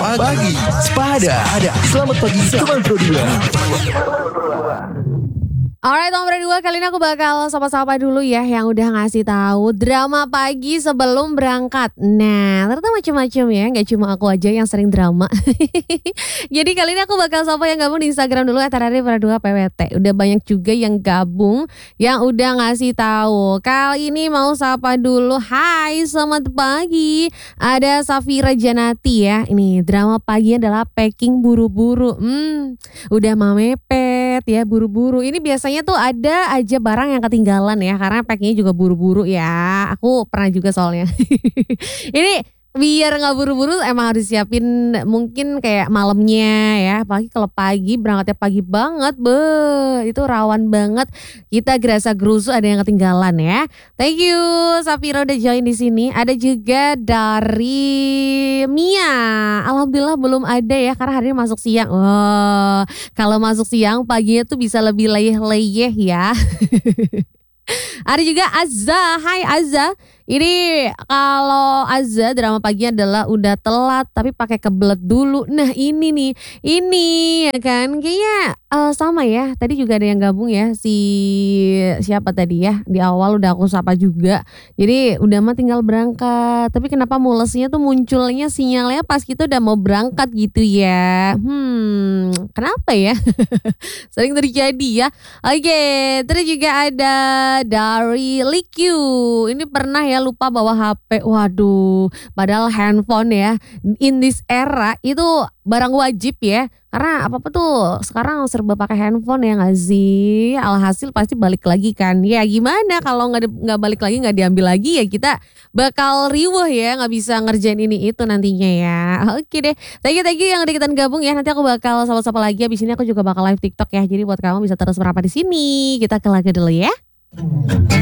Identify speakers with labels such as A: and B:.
A: Pagi Sepada. Selamat pagi teman Pro 2.
B: Alright, nomor 2 kali ini aku bakal sapa-sapa dulu ya yang udah ngasih tahu drama pagi sebelum berangkat. Nah, ternyata macam-macam ya, nggak cuma aku aja yang sering drama. Jadi kali ini aku bakal sapa yang gabung di Instagram dulu @radiopro2pwt. Udah banyak juga yang gabung yang udah ngasih tahu. Kali ini mau sapa dulu. Hai, selamat pagi. Ada Safira Janati ya. Ini drama pagi adalah packing buru-buru. Udah mau mepet ya buru-buru. Ini biasanya tuh ada aja barang yang ketinggalan ya karena packingnya juga buru-buru ya. Aku pernah juga soalnya. Ini biar nggak buru-buru emang harus siapin mungkin kayak malamnya ya. Apalagi kalau pagi berangkatnya pagi banget, itu rawan banget kita gerasa gerusu ada yang ketinggalan ya. Thank you Safira udah join di sini. Ada juga dari Mia. Alhamdulillah belum ada ya karena hari ini masuk siang. Kalau masuk siang paginya tuh bisa lebih leyeh-leyeh ya. Ada juga Azza. Hai Azza. Ini kalau Azza drama paginya adalah udah telat tapi pakai kebelet dulu. Nah ini nih, ini ya kan kayaknya sama ya. Tadi juga ada yang gabung ya siapa tadi ya di awal udah aku sapa juga. Jadi udah mah tinggal berangkat. Tapi kenapa mulesnya tuh munculnya sinyalnya pas kita udah mau berangkat gitu ya? Kenapa ya? Sering terjadi ya. Oke, terus juga ada dari Likyu. Ini pernah ya lupa bawa HP. Waduh, padahal handphone ya in this era itu barang wajib ya. Karena apa-apa tuh sekarang serba pakai handphone ya nggak sih? Alhasil pasti balik lagi kan. Ya gimana kalau nggak balik lagi nggak diambil lagi ya kita bakal riweh ya nggak bisa ngerjain ini itu nantinya ya. Oke deh. Thank you yang udah ikutan gabung ya. Nanti aku bakal sapa-sapa lagi. Abis ini aku juga bakal live TikTok ya. Jadi buat kamu bisa terus merapat di sini. Kita ke lagu dulu ya.